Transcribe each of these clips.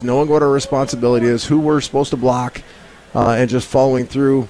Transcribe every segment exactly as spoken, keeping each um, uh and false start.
knowing what our responsibility is, who we're supposed to block, uh, and just following through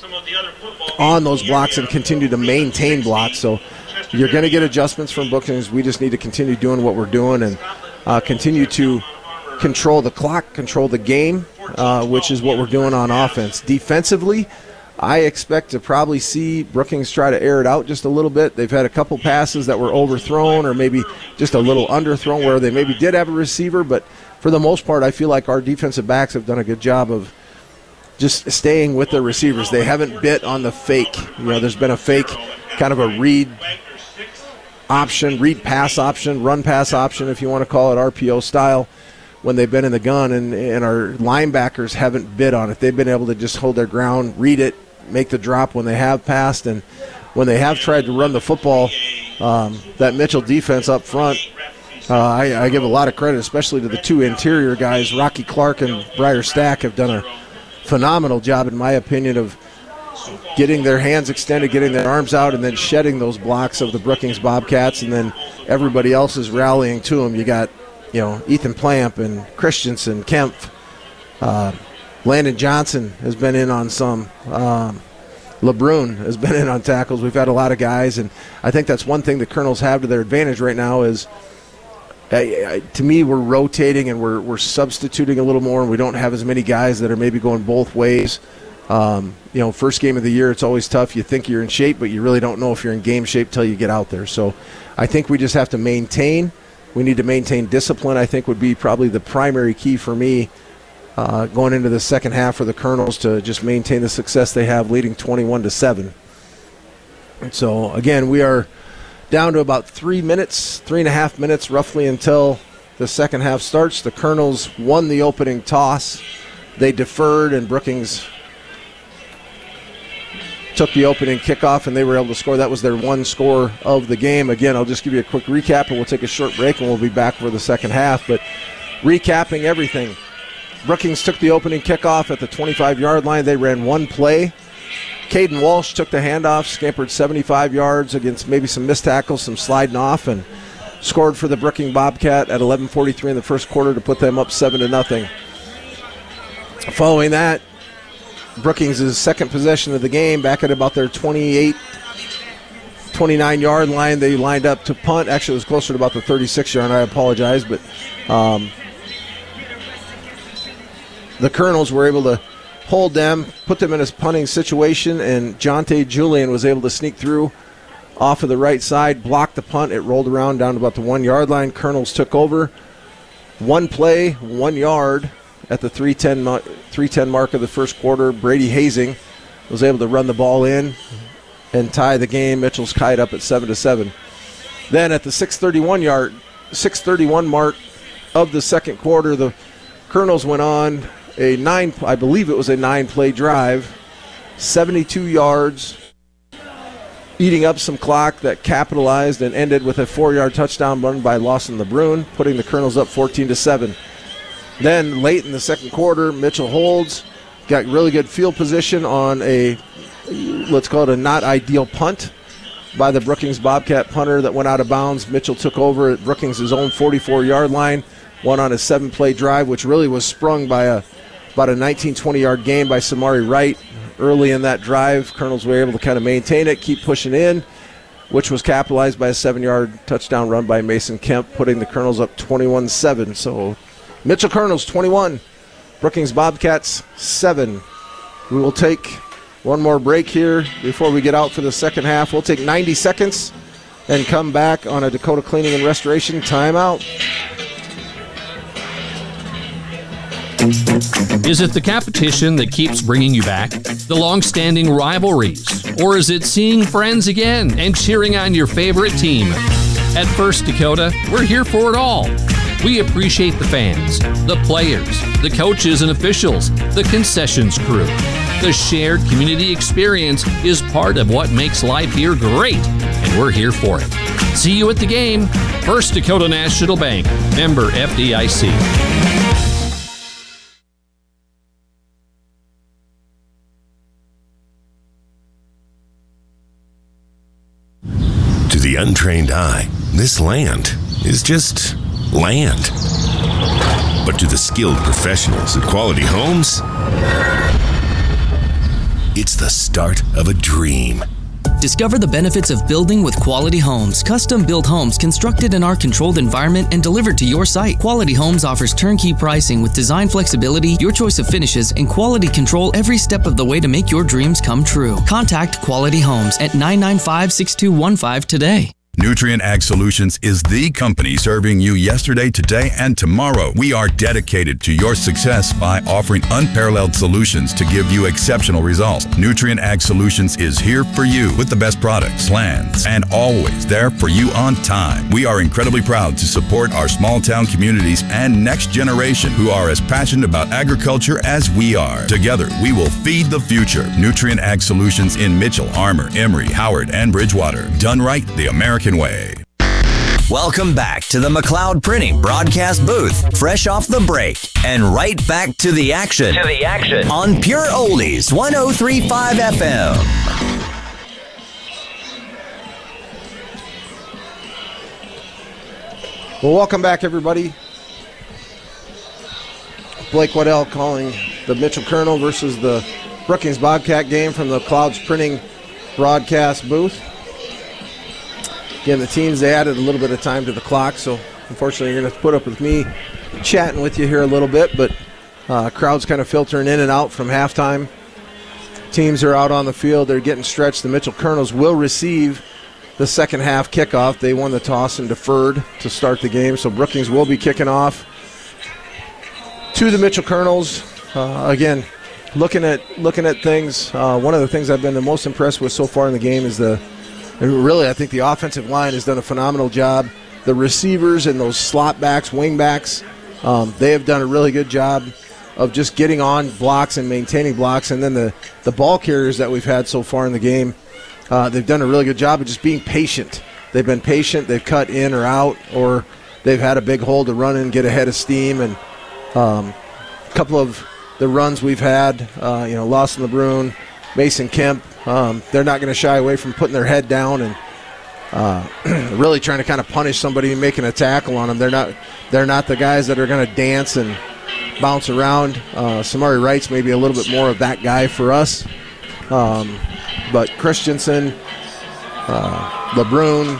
on those blocks and continue to maintain blocks. So you're going to get adjustments from Brookings. We just need to continue doing what we're doing and uh, continue to control the clock, control the game, uh, which is what we're doing on offense. Defensively, I expect to probably see Brookings try to air it out just a little bit. They've had a couple passes that were overthrown or maybe just a little underthrown where they maybe did have a receiver, but for the most part, I feel like our defensive backs have done a good job of just staying with their receivers. They haven't bit on the fake. You know, there's been a fake, kind of a read option, read pass option, run pass option, if you want to call it R P O style, when they've been in the gun, and, and our linebackers haven't bid on it. They've been able to just hold their ground, read it, make the drop when they have passed, and when they have tried to run the football, um, that Mitchell defense up front, uh, I, I give a lot of credit, especially to the two interior guys. Rocky Clark and Briar Stack have done a phenomenal job, in my opinion, of getting their hands extended, getting their arms out, and then shedding those blocks of the Brookings Bobcats, and then everybody else is rallying to them. You got, you know, Ethan Plamp and Christensen, Kemp, uh, Landon Johnson has been in on some. Um, LeBrun has been in on tackles. We've had a lot of guys, and I think that's one thing the Colonels have to their advantage right now is, I, I, to me, we're rotating and we're we're substituting a little more, and we don't have as many guys that are maybe going both ways. Um, you know, first game of the year, it's always tough. You think you're in shape, but you really don't know if you're in game shape till you get out there. So I think we just have to maintain. We need to maintain discipline, I think, would be probably the primary key for me uh, going into the second half for the Colonels, to just maintain the success they have, leading twenty-one to seven. And so, again, we are down to about three minutes, three and a half minutes roughly until the second half starts. The Colonels won the opening toss. They deferred, and Brookings took the opening kickoff, and they were able to score. That was their one score of the game. Again, I'll just give you a quick recap, and we'll take a short break, and we'll be back for the second half. But recapping everything, Brookings took the opening kickoff at the twenty-five-yard line. They ran one play. Caden Walsh took the handoff, scampered seventy-five yards against maybe some missed tackles, some sliding off, and scored for the Brookings Bobcat at eleven forty-three in the first quarter to put them up seven to nothing. Following that, Brookings' second possession of the game, back at about their twenty-eight, twenty-nine-yard line. They lined up to punt. Actually, it was closer to about the thirty-six-yard, I apologize, but um, the Colonels were able to hold them, put them in a punting situation, and Jonte Julian was able to sneak through off of the right side, blocked the punt. It rolled around down to about the one-yard line. Colonels took over. One play, one yard at the three ten mark of the first quarter. Brady Hazing was able to run the ball in and tie the game. Mitchell's tied up at seven to seven. Then at the six thirty-one yard, six thirty-one mark of the second quarter, the Colonels went on a nine, I believe it was a nine-play drive, seventy-two yards, eating up some clock that capitalized and ended with a four-yard touchdown run by Lawson LeBrun, putting the Colonels up fourteen to seven. Then late in the second quarter, Mitchell holds, got really good field position on a, let's call it a not ideal punt by the Brookings Bobcat punter that went out of bounds. Mitchell took over at Brookings' own forty-four-yard line, won on a seven-play drive, which really was sprung by a about a nineteen, twenty-yard gain by Samari Wright. Early in that drive, Colonels were able to kind of maintain it, keep pushing in, which was capitalized by a seven-yard touchdown run by Mason Kemp, putting the Colonels up twenty-one seven. So Mitchell Colonels twenty-one, Brookings Bobcats seven. We will take one more break here before we get out for the second half. We'll take ninety seconds and come back on a Dakota Cleaning and Restoration timeout. Is it the competition that keeps bringing you back? The long-standing rivalries? Or is it seeing friends again and cheering on your favorite team? At First Dakota, we're here for it all. We appreciate the fans, the players, the coaches and officials, the concessions crew. The shared community experience is part of what makes life here great, and we're here for it. See you at the game. First Dakota National Bank, member F D I C. To the untrained eye, this land is just land. But to the skilled professionals at Quality Homes, it's the start of a dream. Discover the benefits of building with Quality Homes. Custom-built homes constructed in our controlled environment and delivered to your site. Quality Homes offers turnkey pricing with design flexibility, your choice of finishes, and quality control every step of the way to make your dreams come true. Contact Quality Homes at nine nine five, six two one five today. Nutrien Ag Solutions is the company serving you yesterday, today, and tomorrow. We are dedicated to your success by offering unparalleled solutions to give you exceptional results. Nutrien Ag Solutions is here for you with the best products, plans, and always there for you on time. We are incredibly proud to support our small town communities and next generation who are as passionate about agriculture as we are. Together, we will feed the future. Nutrien Ag Solutions in Mitchell, Armour, Emory, Howard, and Bridgewater. Done right the American way. Welcome back to the McLeod Printing broadcast booth, fresh off the break, and right back to the action. To the action on Pure Oldies one oh three point five F M. Well, welcome back, everybody. Blake Waddell calling the Mitchell Colonel versus the Brookings Bobcat game from the McLeod's Printing broadcast booth. Again, the teams, they added a little bit of time to the clock, so unfortunately you're going to put up with me chatting with you here a little bit, but uh, crowd's kind of filtering in and out from halftime. Teams are out on the field. They're getting stretched. The Mitchell Colonels will receive the second half kickoff. They won the toss and deferred to start the game, so Brookings will be kicking off to the Mitchell Colonels. Uh, again, looking at looking at things, uh, one of the things I've been the most impressed with so far in the game is the Really, I think the offensive line has done a phenomenal job. The receivers and those slot backs, wing backs, um, they have done a really good job of just getting on blocks and maintaining blocks. And then the, the ball carriers that we've had so far in the game, uh, they've done a really good job of just being patient. They've been patient. They've cut in or out, or they've had a big hole to run in, get ahead of steam. And um, a couple of the runs we've had, uh, you know, Lawson LeBrun, Mason Kemp, um, they're not going to shy away from putting their head down and uh, really trying to kind of punish somebody and making a tackle on them. They're not they're not the guys that are going to dance and bounce around. Uh, Samari Wright's maybe a little bit more of that guy for us. Um, but Christensen, uh, LeBrun,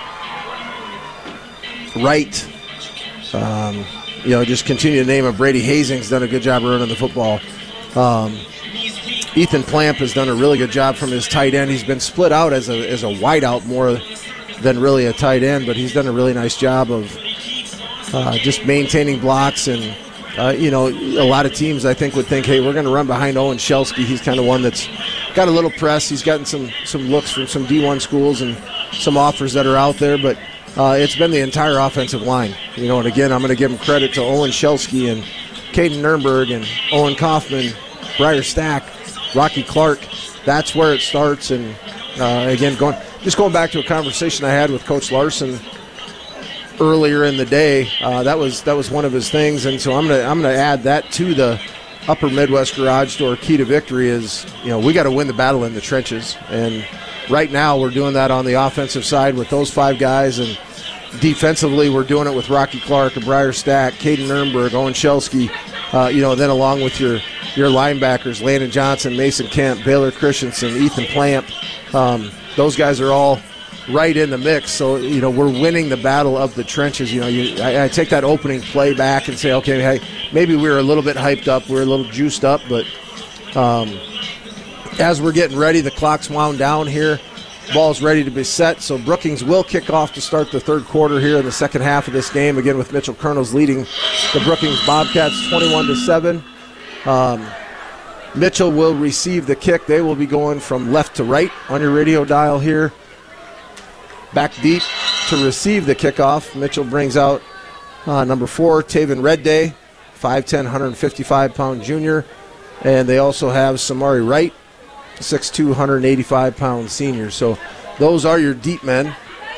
Wright, um, you know, just continue to name him. Brady Hazing's done a good job of running the football. Um, Ethan Plamp has done a really good job from his tight end. He's been split out as a as a wideout more than really a tight end, but he's done a really nice job of uh, just maintaining blocks. And, uh, you know, a lot of teams I think would think, hey, we're going to run behind Owen Shelsky. He's kind of one that's got a little press. He's gotten some, some looks from some D one schools and some offers that are out there, but uh, it's been the entire offensive line. You know, and again, I'm going to give him credit to Owen Shelsky and Caden Nurnberg and Owen Kaufman, Briar Stack, Rocky Clark. That's where it starts. And uh, again, going just going back to a conversation I had with Coach Larson earlier in the day. Uh, that was that was one of his things, and so I'm gonna I'm gonna add that to the Upper Midwest Garage Door key to victory is, you know, we got to win the battle in the trenches. And right now we're doing that on the offensive side with those five guys, and defensively we're doing it with Rocky Clark and Briar Stack, Caden Nurnberg, Owen Shelsky, uh, you know, then along with your your linebackers, Landon Johnson, Mason Kemp, Baylor Christensen, Ethan Plamp. Um, those guys are all right in the mix. So, you know, we're winning the battle of the trenches. You know, you, I, I take that opening play back and say, okay, hey, maybe we were a little bit hyped up, we were a little juiced up, but um, as we're getting ready, the clock's wound down here. Ball's ready to be set, so Brookings will kick off to start the third quarter here in the second half of this game, again with Mitchell Colonels leading the Brookings Bobcats twenty-one to seven. Um, Mitchell will receive the kick. They will be going from left to right on your radio dial here. Back deep to receive the kickoff. Mitchell brings out uh, number four, Taven Redday, five ten, one fifty-five pound junior. And they also have Samari Wright, six two, one eighty-five pound senior. So those are your deep men.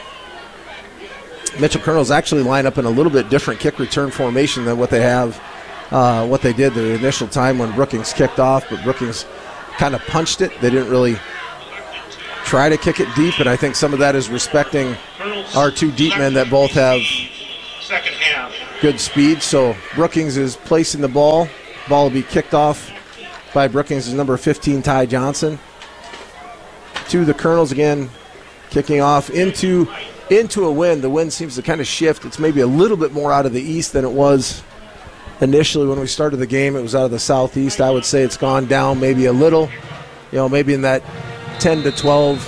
Mitchell Colonels actually line up in a little bit different kick return formation than what they have Uh, what they did the initial time when Brookings kicked off, but Brookings kind of punched it. They didn't really try to kick it deep, and I think some of that is respecting our two deep men that both have good speed. So Brookings is placing the ball. Ball will be kicked off by Brookings' number fifteen, Ty Johnson. To the Colonels again, kicking off into, into a wind. The wind seems to kind of shift. It's maybe a little bit more out of the east than it was initially when we started the game. It was out of the southeast. I would say it's gone down maybe a little, you know, maybe in that ten to twelve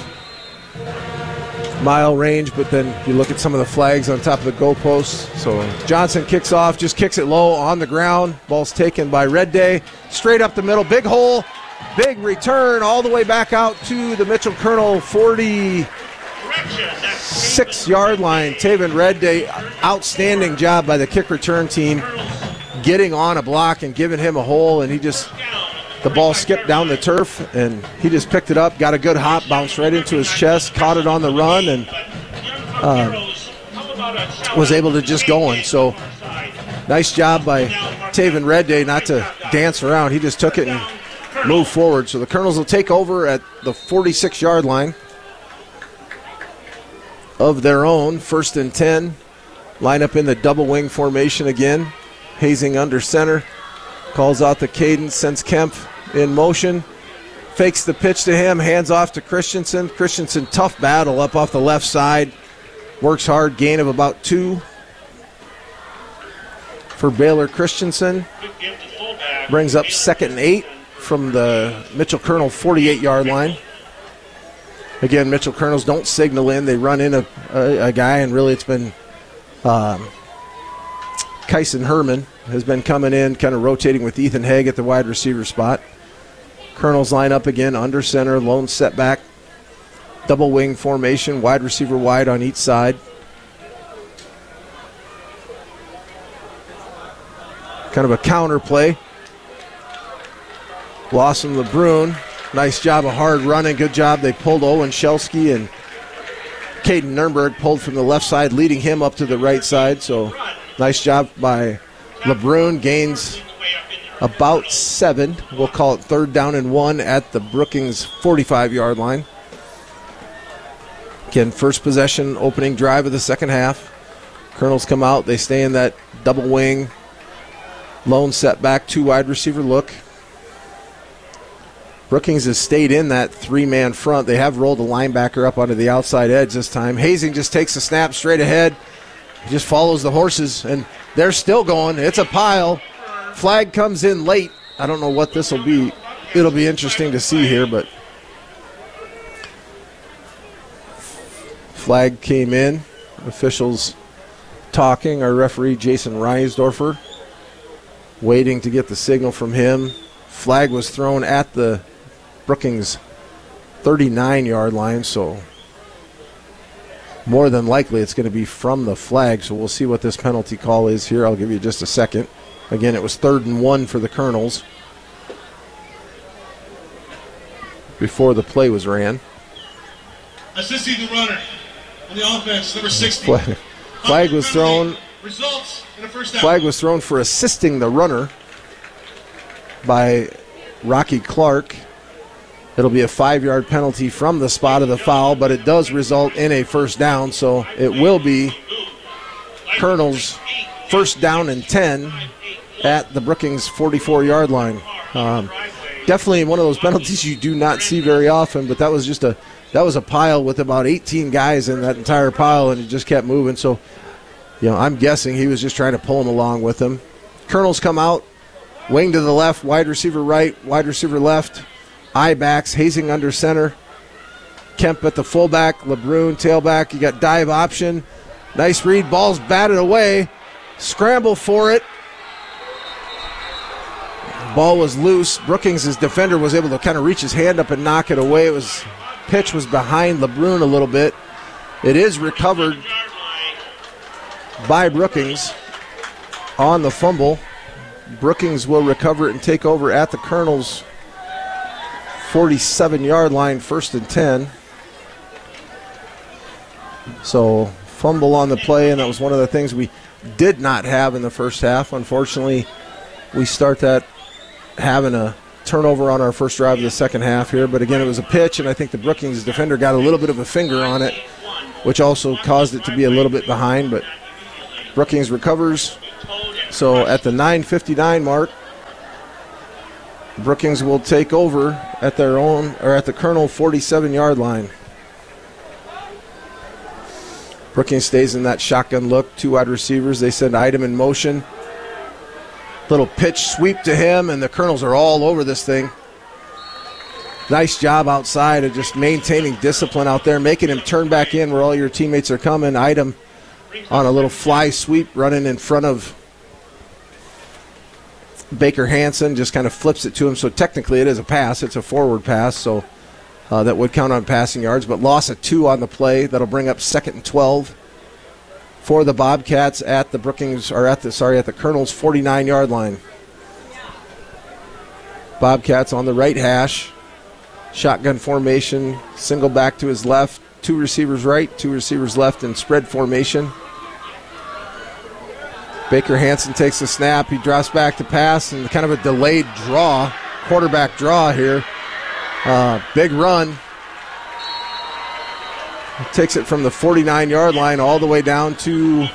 mile range, but then you look at some of the flags on top of the goalposts. So Johnson kicks off, just kicks it low on the ground. Ball's taken by Red Day. Straight up the middle, big hole, big return all the way back out to the Mitchell Colonel forty-six yard line. Taven Red Day, outstanding job by the kick return team, getting on a block and giving him a hole, and he just, the ball skipped down the turf, and he just picked it up, got a good hop, bounced right into his chest, caught it on the run, and uh, was able to just go in. So nice job by Taven Red Day not to dance around. He just took it and moved forward. So the Colonels will take over at the forty-six yard line of their own, first and ten. Line up in the double wing formation again. Hazing under center. Calls out the cadence, sends Kemp in motion. Fakes the pitch to him, hands off to Christensen. Christensen, tough battle up off the left side. Works hard, gain of about two for Baylor Christensen. Brings up second and eight from the Mitchell Colonel forty-eight yard line. Again, Mitchell Colonels don't signal in. They run in a, a, a guy, and really it's been um, Kyson Herman has been coming in, kind of rotating with Ethan Haig at the wide receiver spot. Colonels line up again, under center, lone setback, double wing formation, wide receiver wide on each side. Kind of a counter play. Lawson LeBrun, nice job of hard running, good job. They pulled Owen Shelsky, and Caden Nurnberg pulled from the left side, leading him up to the right side. So nice job by LeBrun, gains about seven. We'll call it third down and one at the Brookings forty-five yard line. Again, first possession, opening drive of the second half. Colonels come out, they stay in that double wing, lone setback, two wide receiver look. Brookings has stayed in that three-man front. They have rolled a linebacker up onto the outside edge this time. Hazing just takes a snap straight ahead. He just follows the horses, and they're still going. It's a pile. Flag comes in late. I don't know what this will be. It'll be interesting to see here, but flag came in. Officials talking. Our referee, Jason Reisdorfer, waiting to get the signal from him. Flag was thrown at the Brookings thirty-nine yard line, so more than likely it's going to be from the flag, so we'll see what this penalty call is here. I'll give you just a second. Again, it was third and one for the Colonels before the play was ran. Assisting the runner on the offense, number sixty. Flag, flag was thrown. Results in a first down. Flag was thrown for assisting the runner by Rocky Clark. It'll be a five-yard penalty from the spot of the foul, but it does result in a first down, so it will be Colonels first down and ten at the Brookings forty-four yard line. Um, definitely one of those penalties you do not see very often, but that was just a that was a pile with about eighteen guys in that entire pile, and it just kept moving. So, you know, I'm guessing he was just trying to pull him along with him. Colonels come out, wing to the left, wide receiver right, wide receiver left. I backs, Hazing under center. Kemp at the fullback, LeBrun tailback. You got dive option. Nice read. Ball's batted away. Scramble for it. Ball was loose. Brookings' defender was able to kind of reach his hand up and knock it away. It was pitch was behind LeBrun a little bit. It is recovered by Brookings on the fumble. Brookings will recover it and take over at the Colonels forty-seven yard line, first and ten. So fumble on the play, and that was one of the things we did not have in the first half. Unfortunately, we start that having a turnover on our first drive of the second half here. But again, it was a pitch, and I think the Brookings defender got a little bit of a finger on it, which also caused it to be a little bit behind. But Brookings recovers So at the nine fifty-nine mark, Brookings will take over at their own, or at the Colonel forty-seven-yard line. Brookings stays in that shotgun look, two wide receivers. They send Idem in motion. Little pitch sweep to him, and the Colonels are all over this thing. Nice job outside of just maintaining discipline out there, making him turn back in where all your teammates are coming. Idem on a little fly sweep running in front of Baker Hansen, just kind of flips it to him. So technically it is a pass. It's a forward pass, so uh, that would count on passing yards. But loss of two on the play. That'll bring up second and twelve for the Bobcats at the Brookings, or at the, sorry, at the Colonel's forty-nine-yard line. Bobcats on the right hash. Shotgun formation, single back to his left, two receivers right, two receivers left in spread formation. Baker Hansen takes the snap, he drops back to pass, and kind of a delayed draw, quarterback draw here. Uh, big run. Takes it from the forty-nine-yard line all the way down to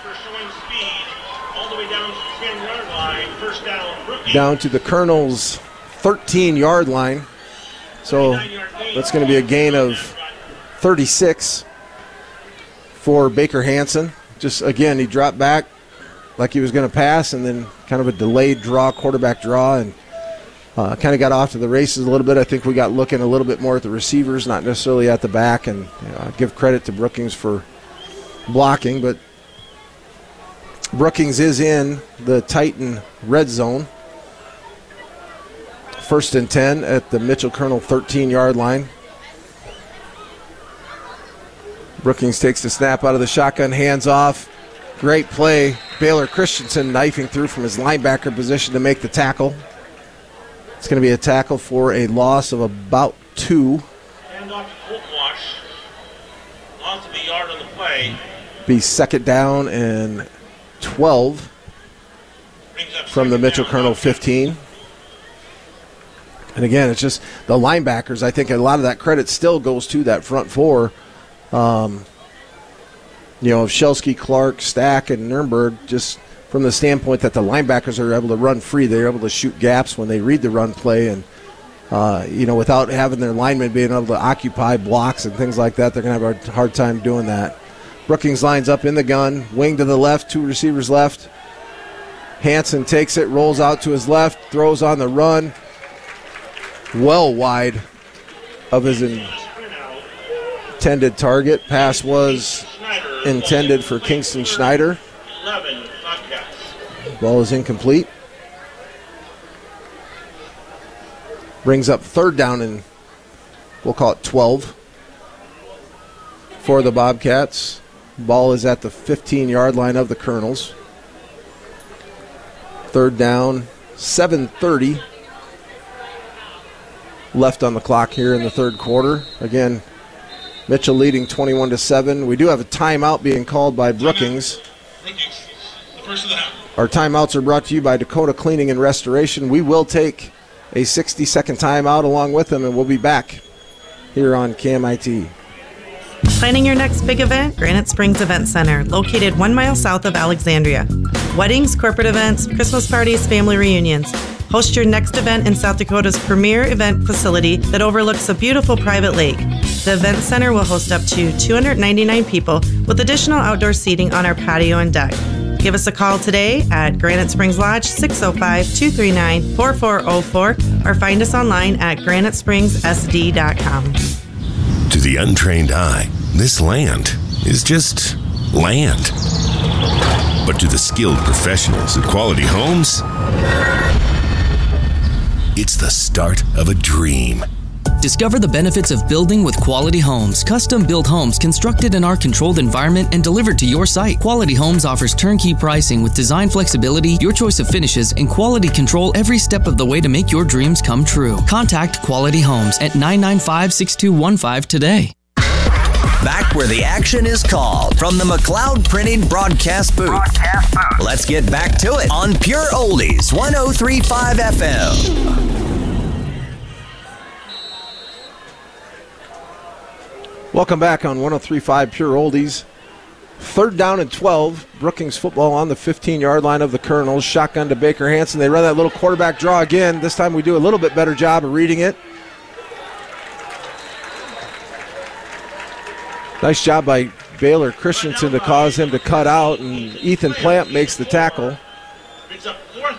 down to the Colonel's thirteen-yard line. So that's going to be a gain of thirty-six for Baker Hansen. Just, again, he dropped back like he was going to pass, and then kind of a delayed draw, quarterback draw, and uh, kind of got off to the races a little bit. I think we got looking a little bit more at the receivers, not necessarily at the back, and you know, I give credit to Brookings for blocking, but Brookings is in the Titan red zone. First and ten at the Mitchell Colonel thirteen-yard line. Brookings takes the snap out of the shotgun, hands off. Great play. Baylor Christensen knifing through from his linebacker position to make the tackle. It's going to be a tackle for a loss of about two. Hand off to Coltwash. Loss of a yard on the play. Be second down and twelve from the Mitchell Colonel fifteen. And again, it's just the linebackers. I think a lot of that credit still goes to that front four. Um, you know, of Shelsky, Clark, Stack, and Nurnberg, just from the standpoint that the linebackers are able to run free. They're able to shoot gaps when they read the run play. And, uh, you know, without having their linemen being able to occupy blocks and things like that, they're going to have a hard time doing that. Brookings lines up in the gun, wing to the left, two receivers left. Hansen takes it, rolls out to his left, throws on the run. Well wide of his intended target. Pass was intended for Kingston Schneider. Ball is incomplete. Brings up third down and we'll call it twelve for the Bobcats. Ball is at the fifteen-yard line of the Colonels. Third down, seven thirty left on the clock here in the third quarter. Again, Mitchell leading twenty-one to seven. We do have a timeout being called by Brookings. Our timeouts are brought to you by Dakota Cleaning and Restoration. We will take a sixty-second timeout along with them, and we'll be back here on K M I T. Planning your next big event? Granite Springs Event Center, located one mile south of Alexandria. Weddings, corporate events, Christmas parties, family reunions. Host your next event in South Dakota's premier event facility that overlooks a beautiful private lake. The Event Center will host up to two hundred ninety-nine people with additional outdoor seating on our patio and deck. Give us a call today at Granite Springs Lodge, six oh five, two three nine, four four oh four, or find us online at granite springs s d dot com. To the untrained eye, this land is just land. But to the skilled professionals at Quality Homes, it's the start of a dream. Discover the benefits of building with Quality Homes. Custom-built homes constructed in our controlled environment and delivered to your site. Quality Homes offers turnkey pricing with design flexibility, your choice of finishes, and quality control every step of the way to make your dreams come true. Contact Quality Homes at nine nine five, six two one five today. Back where the action is called from the McLeod Printing Broadcast Booth. Broadcast booth. Let's get back to it on Pure Oldies one oh three point five F M. Welcome back on one oh three point five Pure Oldies. Third down and twelve. Brookings football on the fifteen-yard line of the Colonels. Shotgun to Baker Hanson. They run that little quarterback draw again. This time we do a little bit better job of reading it. Nice job by Baylor Christensen to cause him to cut out, and Ethan Plant makes the tackle. Brings up fourth